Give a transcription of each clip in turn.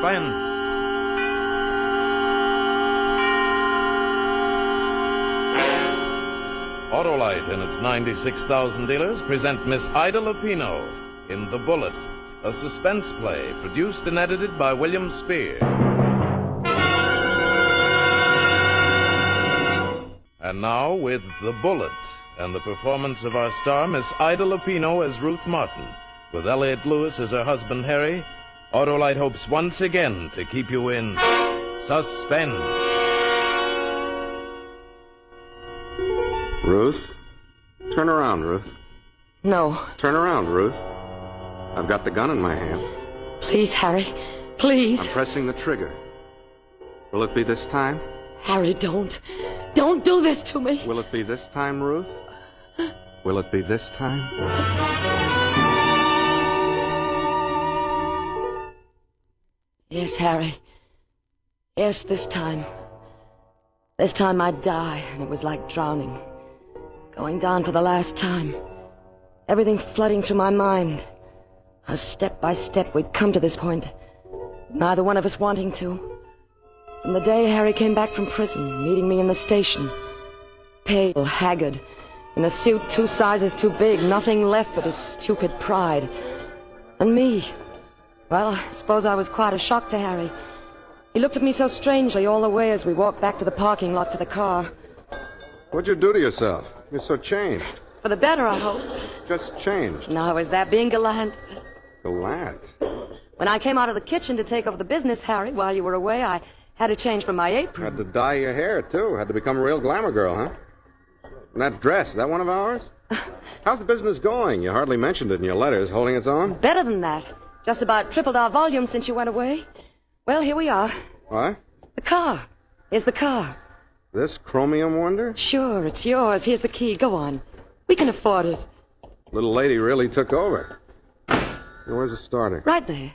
Suspense. Autolite and its 96,000 dealers present Miss Ida Lupino in The Bullet, a suspense play produced and edited by William Spear. And now, with The Bullet and the performance of our star, Miss Ida Lupino as Ruth Martin, with Elliot Lewis as her husband Harry, Autolite hopes once again to keep you in suspense. Ruth? Turn around, Ruth. No. Turn around, Ruth. I've got the gun in my hand. Please, Harry. Please. I'm pressing the trigger. Will it be this time? Harry, don't. Don't do this to me. Will it be this time, Ruth? Will it be this time? Yes, Harry. Yes, this time. This time I'd die, and it was like drowning. Going down for the last time. Everything flooding through my mind. How step by step we'd come to this point. Neither one of us wanting to. From the day Harry came back from prison, meeting me in the station. Pale, haggard, in a suit 2 sizes too big, nothing left but his stupid pride. And me. Well, I suppose I was quite a shock to Harry. He looked at me so strangely all the way as we walked back to the parking lot for the car. What'd you do to yourself? You're so changed. For the better, I hope. Just changed. Now, is that being gallant? Gallant. When I came out of the kitchen to take over the business, Harry, while you were away, I had to change from my apron. Had to dye your hair, too. Had to become a real glamour girl, huh? And that dress, is that one of ours? How's the business going? You hardly mentioned it in your letters. Holding its own? Better than that. Just about tripled our volume since you went away. Well, here we are. What? The car. Here's the car. This chromium wonder? Sure, it's yours. Here's the key. Go on. We can afford it. Little lady really took over. Where's the starter? Right there.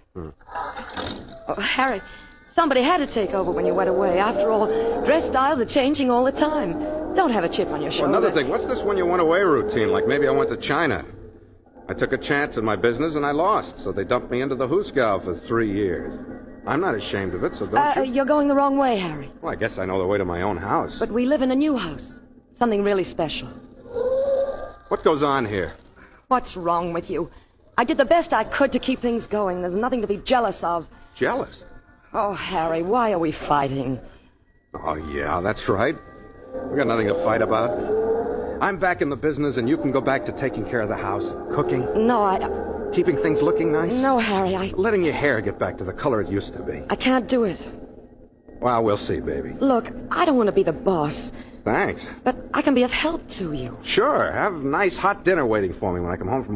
Oh, Harry, somebody had to take over when you went away. After all, dress styles are changing all the time. Don't have a chip on your shoulder. Another thing, what's this when you went away routine? Like maybe I went to China. I took a chance in my business and I lost, so they dumped me into the hoosegow for 3 years. I'm not ashamed of it, so don't you? You're going the wrong way, Harry. Well, I guess I know the way to my own house. But we live in a new house. Something really special. What goes on here? What's wrong with you? I did the best I could to keep things going. There's nothing to be jealous of. Jealous? Oh, Harry, why are we fighting? Oh, yeah, that's right. We got nothing to fight about. I'm back in the business, and you can go back to taking care of the house, cooking. No, Keeping things looking nice. No, Harry, Letting your hair get back to the color it used to be. I can't do it. Well, we'll see, baby. Look, I don't want to be the boss. Thanks. But I can be of help to you. Sure. Have a nice hot dinner waiting for me when I come home from